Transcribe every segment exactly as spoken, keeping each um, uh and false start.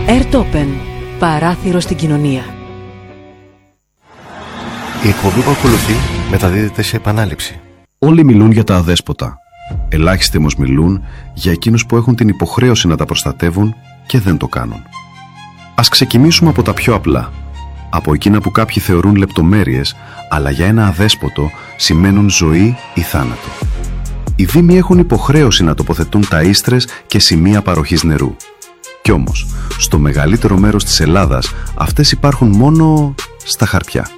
Ερτόπεν. Παράθυρο στην κοινωνία. Η εκπομπή που ακολουθεί μεταδίδεται σε επανάληψη. Όλοι μιλούν για τα αδέσποτα. Ελάχιστοι όμως μιλούν για εκείνους που έχουν την υποχρέωση να τα προστατεύουν και δεν το κάνουν. Ας ξεκινήσουμε από τα πιο απλά. Από εκείνα που κάποιοι θεωρούν λεπτομέρειες, αλλά για ένα αδέσποτο σημαίνουν ζωή ή θάνατο. Οι δήμοι έχουν υποχρέωση να τοποθετούν ταΐστρες και σημεία παροχής νερού. Κι όμως, στο μεγαλύτερο μέρος της Ελλάδας αυτές υπάρχουν μόνο στα χαρτιά.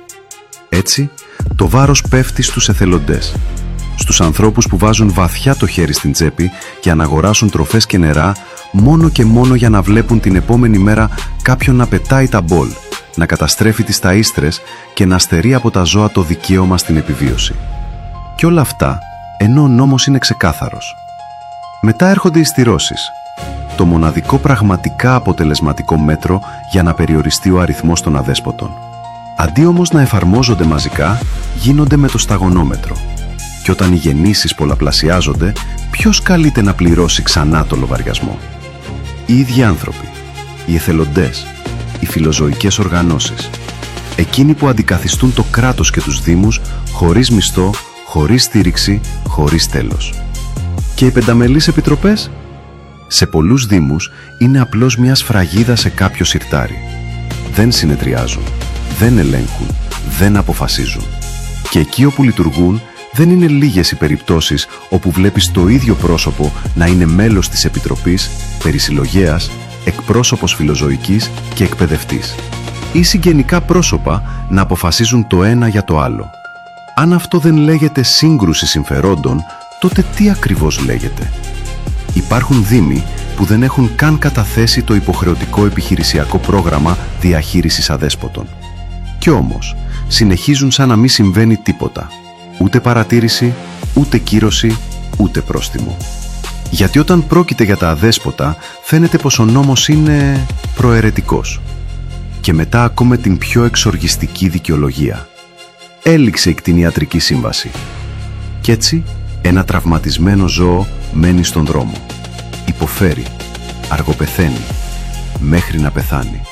Έτσι, το βάρος πέφτει στους εθελοντές. Στους ανθρώπους που βάζουν βαθιά το χέρι στην τσέπη και να αγοράσουν τροφές και νερά μόνο και μόνο για να βλέπουν την επόμενη μέρα κάποιον να πετάει τα μπολ, να καταστρέφει τις ταΐστρες και να στερεί από τα ζώα το δικαίωμα στην επιβίωση. Και όλα αυτά ενώ ο νόμος είναι ξεκάθαρος. Μετά έρχονται οι στηρώσεις. Το μοναδικό πραγματικά αποτελεσματικό μέτρο για να περιοριστεί ο αριθμός των αδέσποτων. Αντί όμως να εφαρμόζονται μαζικά, γίνονται με το σταγονόμετρο. Και όταν οι γεννήσεις πολλαπλασιάζονται, ποιος καλείται να πληρώσει ξανά το λογαριασμό? Οι ίδιοι άνθρωποι, οι εθελοντές, οι φιλοζωικές οργανώσεις. Εκείνοι που αντικαθιστούν το κράτος και τους δήμους χωρίς μισθό, χωρίς στήριξη, χωρίς τέλος. Και οι πενταμελείς επιτροπές? Σε πολλούς δήμους είναι απλώς μια σφραγίδα σε κάποιο σιρτάρι. Δεν συνεδριάζουν, δεν ελέγχουν, δεν αποφασίζουν. Και εκεί όπου λειτουργούν, δεν είναι λίγες οι περιπτώσεις όπου βλέπεις το ίδιο πρόσωπο να είναι μέλος της Επιτροπής, περισυλλογέας, εκπρόσωπος φιλοζωικής και εκπαιδευτής. Ή συγγενικά πρόσωπα να αποφασίζουν το ένα για το άλλο. Αν αυτό δεν λέγεται σύγκρουση συμφερόντων, τότε τι ακριβώς λέγεται? Υπάρχουν δήμοι που δεν έχουν καν καταθέσει το υποχρεωτικό επιχειρησιακό πρόγραμμα διαχείρισης αδέσποτων. Κι όμως, συνεχίζουν σαν να μην συμβαίνει τίποτα. Ούτε παρατήρηση, ούτε κύρωση, ούτε πρόστιμο. Γιατί όταν πρόκειται για τα αδέσποτα, φαίνεται πως ο νόμος είναι προαιρετικός. Και μετά ακούμε την πιο εξοργιστική δικαιολογία. Έληξε η κτηνιατρική σύμβαση. Κι έτσι, ένα τραυματισμένο ζώο μένει στον δρόμο. Υποφέρει, αργοπεθαίνει, μέχρι να πεθάνει.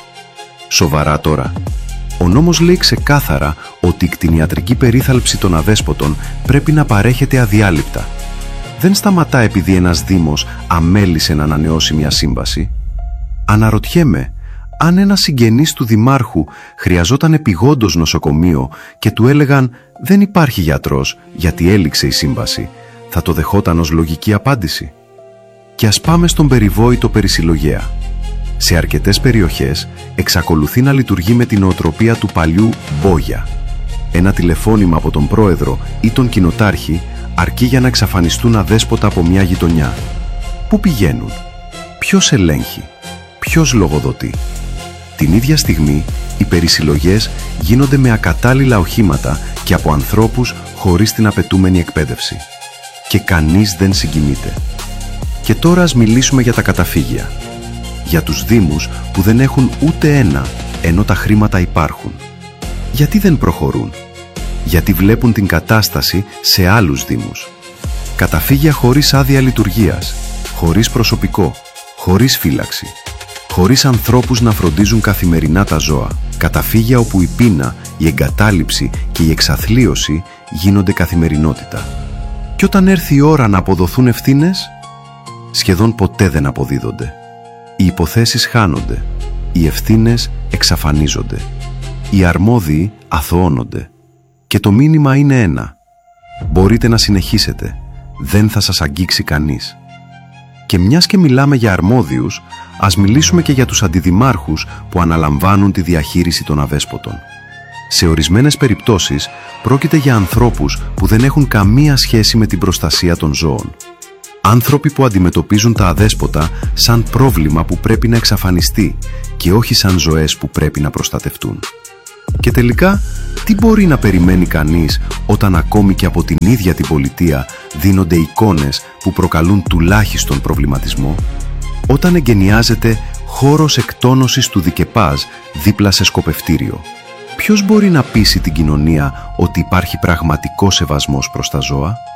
Σοβαρά τώρα? Ο νόμος λέει ξεκάθαρα ότι η κτηνιατρική περίθαλψη των αδέσποτων πρέπει να παρέχεται αδιάλειπτα. Δεν σταματά επειδή ένας δήμος αμέλησε να ανανεώσει μια σύμβαση. Αναρωτιέμαι, αν ένας συγγενής του δημάρχου χρειαζόταν επιγόντως νοσοκομείο και του έλεγαν «δεν υπάρχει γιατρός γιατί έληξε η σύμβαση», θα το δεχόταν ως λογική απάντηση? Και ας πάμε στον περιβόητο περισυλλογέα. Σε αρκετές περιοχές εξακολουθεί να λειτουργεί με την νοοτροπία του παλιού μπόγια. Ένα τηλεφώνημα από τον πρόεδρο ή τον κοινοτάρχη αρκεί για να εξαφανιστούν αδέσποτα από μια γειτονιά. Πού πηγαίνουν? Ποιος ελέγχει? Ποιος λογοδοτεί? Την ίδια στιγμή οι περισυλλογές γίνονται με ακατάλληλα οχήματα και από ανθρώπους χωρίς την απαιτούμενη εκπαίδευση. Και κανείς δεν συγκινείται. Και τώρα ας μιλήσουμε για τα καταφύγια. Για τους δήμους που δεν έχουν ούτε ένα, ενώ τα χρήματα υπάρχουν. Γιατί δεν προχωρούν? Γιατί βλέπουν την κατάσταση σε άλλους δήμους. Καταφύγια χωρίς άδεια λειτουργίας, χωρίς προσωπικό, χωρίς φύλαξη, χωρίς ανθρώπους να φροντίζουν καθημερινά τα ζώα. Καταφύγια όπου η πείνα, η εγκατάλειψη και η εξαθλίωση γίνονται καθημερινότητα. Και όταν έρθει η ώρα να αποδοθούν ευθύνες, σχεδόν ποτέ δεν αποδίδονται. Οι υποθέσεις χάνονται, οι ευθύνες εξαφανίζονται, οι αρμόδιοι αθωώνονται. Και το μήνυμα είναι ένα. Μπορείτε να συνεχίσετε, δεν θα σας αγγίξει κανείς. Και μιας και μιλάμε για αρμόδιους, ας μιλήσουμε και για τους αντιδημάρχους που αναλαμβάνουν τη διαχείριση των αδέσποτων. Σε ορισμένες περιπτώσεις πρόκειται για ανθρώπους που δεν έχουν καμία σχέση με την προστασία των ζώων. Άνθρωποι που αντιμετωπίζουν τα αδέσποτα σαν πρόβλημα που πρέπει να εξαφανιστεί και όχι σαν ζωές που πρέπει να προστατευτούν. Και τελικά, τι μπορεί να περιμένει κανείς όταν ακόμη και από την ίδια την πολιτεία δίνονται εικόνες που προκαλούν τουλάχιστον προβληματισμό? Όταν εγκαινιάζεται χώρος εκτόνωσης του δικεπάζ δίπλα σε σκοπευτήριο, ποιος μπορεί να πείσει την κοινωνία ότι υπάρχει πραγματικό σεβασμός προς τα ζώα?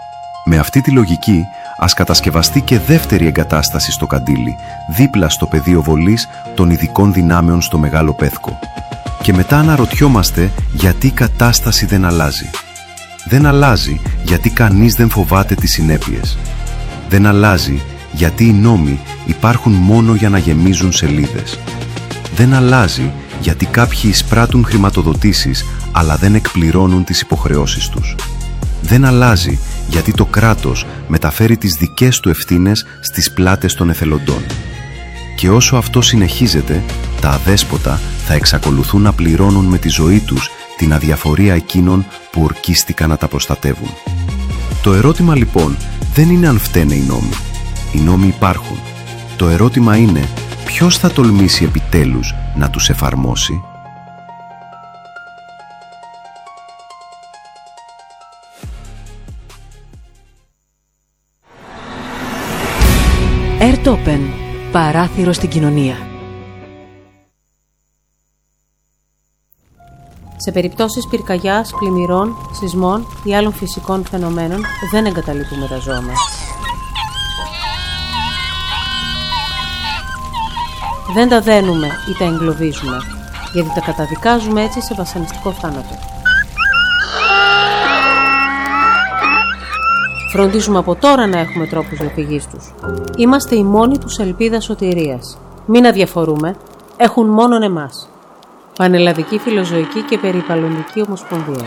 Με αυτή τη λογική, ας κατασκευαστεί και δεύτερη εγκατάσταση στο Καντήλι, δίπλα στο πεδίο βολής των ειδικών δυνάμεων στο Μεγάλο Πέθκο. Και μετά αναρωτιόμαστε γιατί η κατάσταση δεν αλλάζει. Δεν αλλάζει γιατί κανείς δεν φοβάται τις συνέπειες. Δεν αλλάζει γιατί οι νόμοι υπάρχουν μόνο για να γεμίζουν σελίδες. Δεν αλλάζει γιατί κάποιοι εισπράττουν χρηματοδοτήσεις αλλά δεν εκπληρώνουν τις υποχρεώσεις τους. Δεν αλλάζει γιατί το κράτος μεταφέρει τις δικές του ευθύνες στις πλάτες των εθελοντών. Και όσο αυτό συνεχίζεται, τα αδέσποτα θα εξακολουθούν να πληρώνουν με τη ζωή τους την αδιαφορία εκείνων που ορκίστηκαν να τα προστατεύουν. Το ερώτημα λοιπόν δεν είναι αν φταίνε οι νόμοι. Οι νόμοι υπάρχουν. Το ερώτημα είναι ποιος θα τολμήσει επιτέλους να τους εφαρμόσει. Airtopen. Παράθυρο στην κοινωνία. Σε περιπτώσεις πυρκαγιάς, πλημμυρών, σεισμών ή άλλων φυσικών φαινομένων δεν εγκαταλείπουμε τα ζώα μας. Δεν τα δένουμε ή τα εγκλωβίζουμε, γιατί τα καταδικάζουμε έτσι σε βασανιστικό θάνατο. Φροντίζουμε από τώρα να έχουμε τρόπους διαφυγής τους. Είμαστε η μόνη τους ελπίδα σωτηρίας. Μην αδιαφορούμε, έχουν μόνον εμάς. Πανελλαδική Φιλοζωική και Περιβαλλοντική Ομοσπονδία.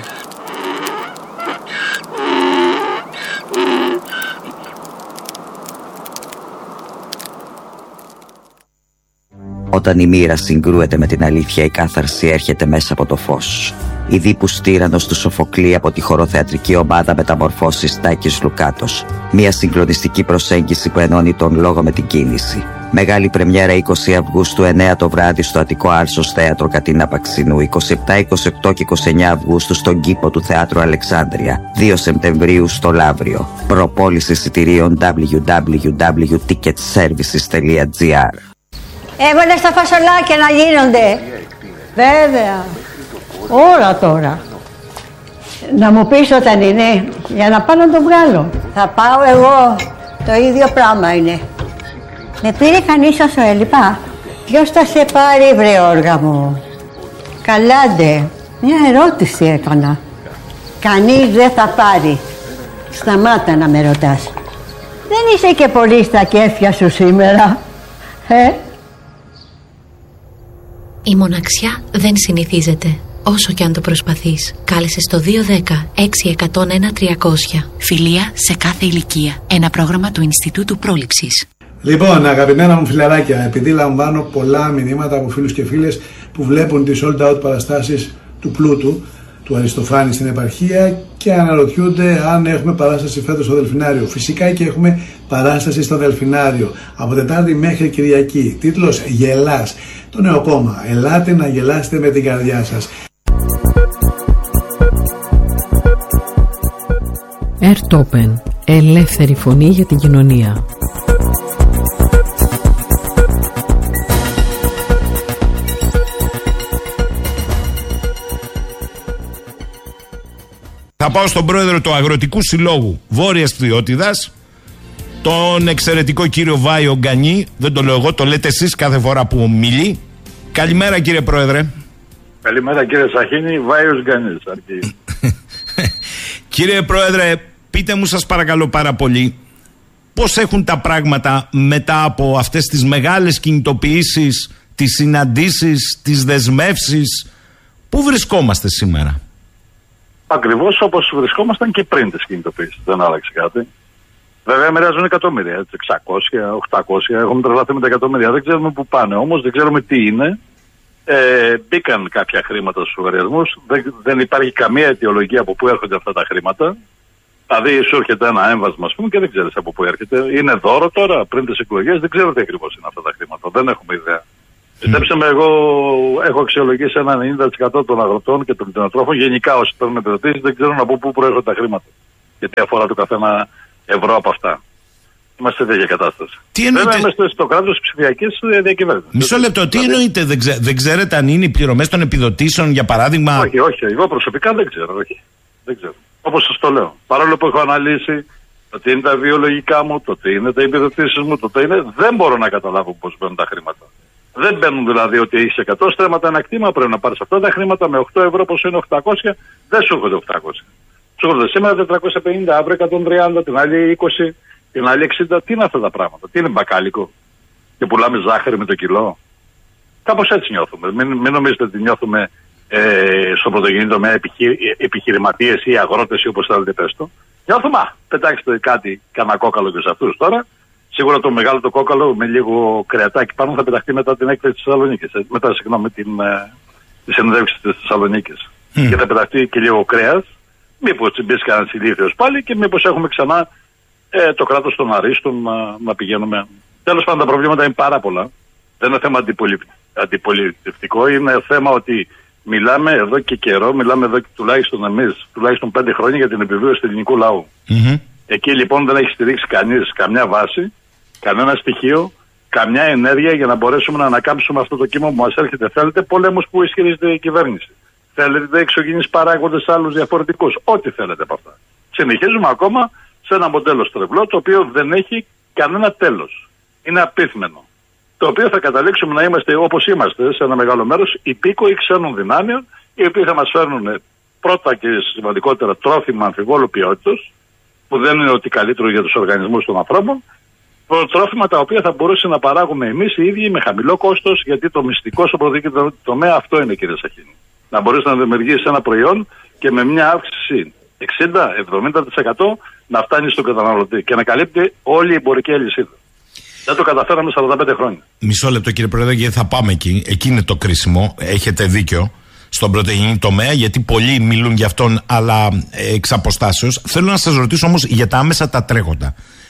Όταν η μοίρα συγκρούεται με την αλήθεια, η κάθαρση έρχεται μέσα από το φως. Η Δίπους Τύραννος του Σοφοκλή από τη χοροθεατρική ομάδα Μεταμορφώσεις Τάκης Λουκάτος. Μια συγκλονιστική προσέγγιση που ενώνει τον λόγο με την κίνηση. Μεγάλη πρεμιέρα είκοσι Αυγούστου εννέα το βράδυ στο Αττικό Άρσος Θέατρο Κατίνα Παξινού. είκοσι επτά, είκοσι οκτώ και είκοσι εννέα Αυγούστου στον κήπο του Θεάτρου Αλεξάνδρεια. δύο Σεπτεμβρίου στο Λαύριο. Προπόληση εισιτηρίων double-u double-u double-u τελεία ticket services τελεία gr. Έβαλες τα φασολάκια να γίνονται. Βέβαια. Όλα τώρα. Να μου πεις όταν είναι, για να πάω να το βγάλω. Θα πάω εγώ. Το ίδιο πράγμα είναι. Με πήρε κανείς όσο έλειπα. Ποιος θα σε πάρει, βρε όργα μου? Καλάντε. Μια ερώτηση έκανα. Κανείς δεν θα πάρει. Σταμάτα να με ρωτάς. Δεν είσαι και πολύ στα κέφια σου σήμερα, ε? Η μοναξιά δεν συνηθίζεται, όσο και αν το προσπαθείς. Κάλεσε στο δύο ένα μηδέν έξι ένα μηδέν ένα τριακόσια. Φιλία σε κάθε ηλικία. Ένα πρόγραμμα του Ινστιτούτου Πρόληψης. Λοιπόν, αγαπημένα μου φιλαράκια, επειδή λαμβάνω πολλά μηνύματα από φίλους και φίλες που βλέπουν τις sold out παραστάσεις του Πλούτου, του Αριστοφάνη στην επαρχία και αναρωτιούνται αν έχουμε παράσταση φέτος στο Δελφινάριο. Φυσικά και έχουμε παράσταση στο Δελφινάριο από Τετάρτη μέχρι Κυριακή. Τίτλος «Γελάς». Το νέο κόμμα. Ελάτε να γελάσετε με την καρδιά σας. Airtopen. Ελεύθερη φωνή για την κοινωνία. Θα πάω στον πρόεδρο του Αγροτικού Συλλόγου Βόρειας Φθιώτιδας, τον εξαιρετικό κύριο Βάιο Γκανή. Δεν το λέω εγώ, το λέτε εσείς κάθε φορά που μιλεί. Καλημέρα κύριε πρόεδρε. Καλημέρα κύριε Σαχίνη, Βάιος Γκανής. Κύριε πρόεδρε, πείτε μου σας παρακαλώ πάρα πολύ, πώς έχουν τα πράγματα μετά από αυτές τις μεγάλες κινητοποιήσεις, τις συναντήσεις, τις δεσμεύσεις? Πού βρισκόμαστε σήμερα? Ακριβώς όπως βρισκόμασταν και πριν τις κινητοποιήσεις. Δεν άλλαξε κάτι. Βέβαια μοιράζουν εκατομμύρια, έτσι, εξακόσια, οκτακόσια, έχουμε τρελαθεί με τα εκατομμύρια. Δεν ξέρουμε πού πάνε όμως, δεν ξέρουμε τι είναι. Ε, μπήκαν κάποια χρήματα στους λογαριασμούς, δεν, δεν υπάρχει καμία αιτιολογία από πού έρχονται αυτά τα χρήματα. Δηλαδή σου έρχεται ένα έμβασμα, ας πούμε, και δεν ξέρεις από πού έρχεται. Είναι δώρο τώρα, πριν τις εκλογές, δεν ξέρω τι ακριβώς είναι αυτά τα χρήματα. Δεν έχουμε ιδέα. Mm. Πιστέψτε με, εγώ έχω αξιολογήσει ένα ενενήντα τοις εκατό των αγροτών και των κτηνοτρόφων. Γενικά όσοι παίρνουν επιδοτήσεις δεν ξέρουν από πού προέρχονται τα χρήματα. Γιατί αφορά το καθένα ευρώ από αυτά. Είμαστε σε τέτοια κατάσταση. Τι εννοείται? Βέβαια είμαστε στο κράτος της ψηφιακής διακυβέρνησης. Μισό λεπτό, τι εννοείται? Δεν, ξέ, δεν ξέρετε αν είναι οι πληρωμές των επιδοτήσεων, για παράδειγμα? Όχι, όχι. Εγώ προσωπικά δεν ξέρω. Όχι. Δεν ξέρω. Όπως σας το λέω. Παρόλο που έχω αναλύσει το τι είναι τα βιολογικά μου, το τι είναι τα επιδοτήσεις μου, το τι είναι. Δεν μπορώ να καταλάβω πώς μπαίνουν τα χρήματα. Δεν μπαίνουν δηλαδή ότι έχει εκατό στρέμματα ένα κτήμα, πρέπει να πάρεις αυτά τα χρήματα με οκτώ ευρώ, πόσο είναι οκτακόσια, δεν σου έρχονται οκτακόσια. Σου έρχονται σήμερα τετρακόσια πενήντα, αύριο εκατόν τριάντα, την άλλη είκοσι, την άλλη εξήντα. Τι είναι αυτά τα πράγματα, τι είναι μπακάλικο και πουλάμε ζάχαρη με το κιλό. Κάπως έτσι νιώθουμε. Μην, μην νομίζετε ότι νιώθουμε ε, στο πρωτογενή τομέα επιχει, επιχειρηματίες ή αγρότες ή όπως θέλετε πες το. Νιώθουμε, α, πετάξτε κάτι, κανένα κόκαλο και σε αυτούς τώρα. Σίγουρα το μεγάλο το κόκαλο με λίγο κρεατάκι πάνω θα πεταχτεί μετά την έκθεση της Θεσσαλονίκης. Μετά, συγγνώμη, την, ε, τη συνεντεύξη της Θεσσαλονίκης. Mm. Και θα πεταχτεί και λίγο κρέας. Μήπως τσιμπήσει κανένας ηλίθιος πάλι και μήπως έχουμε ξανά ε, το κράτος των αρίστων να, να πηγαίνουμε. Τέλος πάντων, τα προβλήματα είναι πάρα πολλά. Δεν είναι θέμα αντιπολι... αντιπολιτευτικό. Είναι θέμα ότι μιλάμε εδώ και καιρό, μιλάμε εδώ και τουλάχιστον εμείς, τουλάχιστον πέντε χρόνια για την επιβίωση του ελληνικού λαού. Mm-hmm. Εκεί λοιπόν δεν έχει στηρίξει κανείς καμιά βάση, κανένα στοιχείο, καμιά ενέργεια για να μπορέσουμε να ανακάμψουμε αυτό το κύμα που μας έρχεται. Θέλετε πολέμους που ισχυρίζεται η κυβέρνηση. Θέλετε εξωγενείς παράγοντες άλλους διαφορετικούς. Ό,τι θέλετε από αυτά. Συνεχίζουμε ακόμα σε ένα μοντέλο στρεβλό το οποίο δεν έχει κανένα τέλος. Είναι απίθμενο. Το οποίο θα καταλήξουμε να είμαστε όπως είμαστε σε ένα μεγάλο μέρος υπήκοοι ξένων δυνάμεων, οι οποίοι θα μας φέρνουν πρώτα και σημαντικότερα τρόφιμα αμφιβόλου ποιότητας, που δεν είναι ότι καλύτερο για τους οργανισμούς των ανθρώπων, τρόφιμα τα οποία θα μπορούσαμε να παράγουμε εμείς οι ίδιοι με χαμηλό κόστος, γιατί το μυστικό στο πρωτογενή τομέα αυτό είναι, κύριε Σαχίνη. Να μπορείς να δημιουργήσεις ένα προϊόν και με μια αύξηση εξήντα με εβδομήντα τοις εκατό να φτάνει στον καταναλωτή και να καλύπτει όλη η εμπορική αλυσίδα. Δεν το καταφέραμε σαράντα πέντε χρόνια. Μισό λεπτό, κύριε Πρόεδρε, γιατί θα πάμε εκεί. Εκεί είναι το κρίσιμο. Έχετε δίκιο στον πρωτογενή τομέα, γιατί πολλοί μιλούν για αυτόν, αλλά εξ αποστάσεως. Θέλω να σας ρωτήσω όμως για τα άμεσα τα τρέχοντα.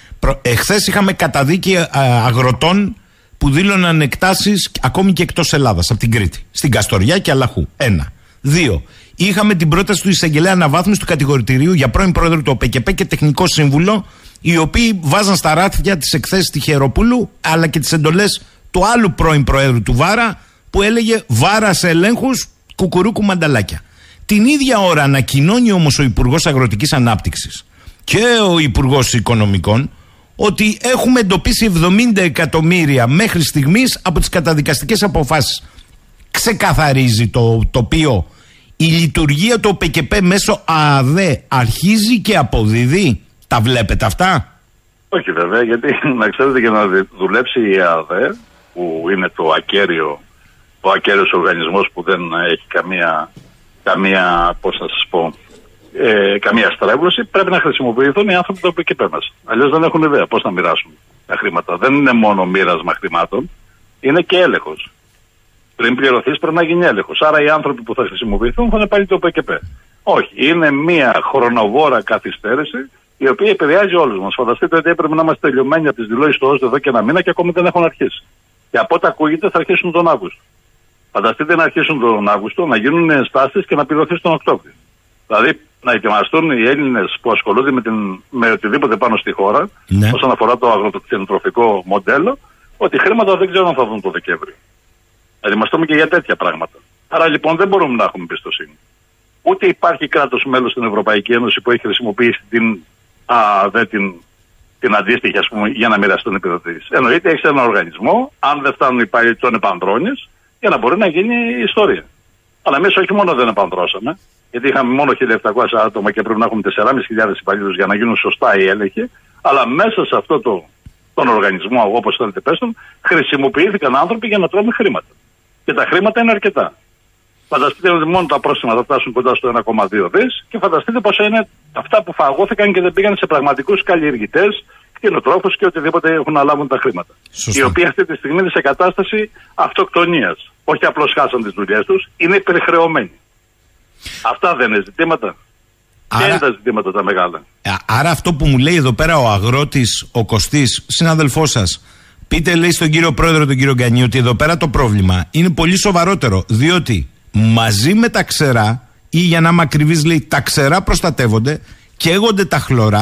Εχθές είχαμε καταδίκη αγροτών που δήλωναν εκτάσεις ακόμη και εκτός Ελλάδας, από την Κρήτη, στην Καστοριά και Αλαχού. Ένα. Δύο. Είχαμε την πρόταση του εισαγγελέα αναβάθμισης του κατηγορητηρίου για πρώην πρόεδρο του ΟΠΕΚΕΠΕ και τεχνικό σύμβουλο, οι οποίοι βάζαν στα ράφια τις εκθέσεις Τυχεροπούλου, αλλά και τις εντολές του άλλου πρώην προέδρου του Βάρα, που έλεγε Βάρα σε ελέγχους, κουκουρούκου μανταλάκια. Την ίδια ώρα ανακοινώνει όμως ο Υπουργός Αγροτικής Ανάπτυξης και ο Υπουργός Οικονομικών ότι έχουμε εντοπίσει εβδομήντα εκατομμύρια μέχρι στιγμής από τις καταδικαστικές αποφάσεις. Ξεκαθαρίζει το τοπίο. Η λειτουργία του ΟΠΕΚΕΠΕ μέσω ΑΔΕ αρχίζει και αποδίδει. Τα βλέπετε αυτά? Όχι βέβαια, γιατί να ξέρετε, για να δουλέψει η ΑΔΕ, που είναι το ακέραιο, ο ακέραιος οργανισμός που δεν έχει καμία, καμία πώς να σας πω, ε, καμία στρέβλωση, πρέπει να χρησιμοποιηθούν οι άνθρωποι του ΟΠΕΚΕΠΕ μας. Αλλιώς δεν έχουν ιδέα πώς να μοιράσουν τα χρήματα. Δεν είναι μόνο μοίρασμα χρημάτων, είναι και έλεγχος. Πριν πληρωθείς πρέπει να γίνει έλεγχος. Άρα οι άνθρωποι που θα χρησιμοποιηθούν θα είναι πάλι το ΟΠΕΚΕΠΕ. Όχι, είναι μια χρονοβόρα καθυστέρηση η οποία επηρεάζει όλους μας. Φανταστείτε ότι έπρεπε να είμαστε τελειωμένοι από τις δηλώσεις του ΩΣΔ εδώ και ένα μήνα και ακόμη δεν έχουν αρχίσει. Και από ό,τι ακούγεται θα αρχίσουν τον Αύγουστο. Φανταστείτε να αρχίσουν τον Αύγουστο, να γίνουν ενστάσεις και να πληρωθεί τον Οκτώβριο. Δηλαδή να ετοιμαστούν οι Έλληνες που ασχολούνται με, την, με οτιδήποτε πάνω στη χώρα, ναι, όσον αφορά το αγροτοκτηνοτροφικό μοντέλο, ότι χρήματα δεν ξέρω αν θα δουν το Δεκέμβριο. Να ετοιμαστούμε και για τέτοια πράγματα. Άρα λοιπόν δεν μπορούμε να έχουμε εμπιστοσύνη. Ούτε υπάρχει κράτος μέλος στην Ευρωπαϊκή Ένωση που έχει χρησιμοποιήσει την, α, δε, την, την αντίστοιχη, ας πούμε, για να μοιραστούν επιδοτήσεις. Εννοείται έχει έναν οργανισμό, αν δεν φτάνουν οι υπάλληλοι, τον επανδρώνεις για να μπορεί να γίνει η ιστορία. Αλλά εμείς όχι μόνο δεν επανδρώσαμε, γιατί είχαμε μόνο χίλια επτακόσια άτομα και πρέπει να έχουμε τέσσερις χιλιάδες υπαλλήλους για να γίνουν σωστά οι έλεγχοι, αλλά μέσα σε αυτό το, τον οργανισμό, όπως θέλετε πες τον, χρησιμοποιήθηκαν άνθρωποι για να τρώμε χρήματα. Και τα χρήματα είναι αρκετά. Φανταστείτε ότι μόνο τα πρόστιμα θα φτάσουν κοντά στο ένα κόμμα δύο δις και φανταστείτε πόσα είναι αυτά που φαγώθηκαν και δεν πήγαν σε πραγματικούς καλλιεργητές, κτηνοτρόφους και οτιδήποτε έχουν να λάβουν τα χρήματα. Σωστά. Οι οποίοι αυτή τη στιγμή είναι σε κατάσταση αυτοκτονίας. Όχι απλώς χάσαν τις δουλειές τους, είναι υπερχρεωμένοι. Αυτά δεν είναι ζητήματα. Άρα... Και είναι τα ζητήματα τα μεγάλα. Άρα αυτό που μου λέει εδώ πέρα ο αγρότης, ο Κωστής, συνάδελφός σας, πείτε, λέει στον κύριο πρόεδρο, τον κύριο Γκανή, ότι εδώ πέρα το πρόβλημα είναι πολύ σοβαρότερο. Διότι μαζί με τα ξερά, ή για να είμαι ακριβής, λέει, τα ξερά προστατεύονται, καίγονται τα χλωρά